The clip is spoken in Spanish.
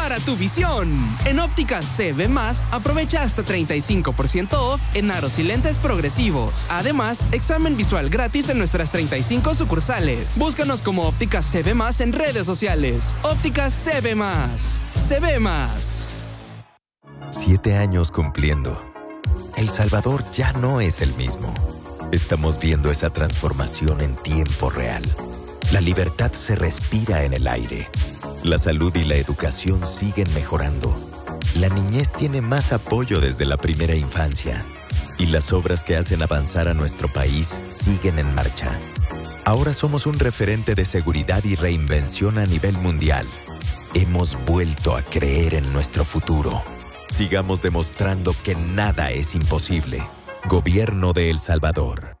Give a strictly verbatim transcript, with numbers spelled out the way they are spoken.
para tu visión. En Ópticas C V más, aprovecha hasta treinta y cinco por ciento off en aros y lentes progresivos. Además, examen visual gratis en nuestras treinta y cinco sucursales. Búscanos como Ópticas C V más en redes sociales. Ópticas C V más. Se ve más. Siete años cumpliendo. El Salvador ya no es el mismo. Estamos viendo esa transformación en tiempo real. La libertad se respira en el aire. La salud y la educación siguen mejorando. La niñez tiene más apoyo desde la primera infancia. Y las obras que hacen avanzar a nuestro país siguen en marcha. Ahora somos un referente de seguridad y reinvención a nivel mundial. Hemos vuelto a creer en nuestro futuro. Sigamos demostrando que nada es imposible. Gobierno de El Salvador.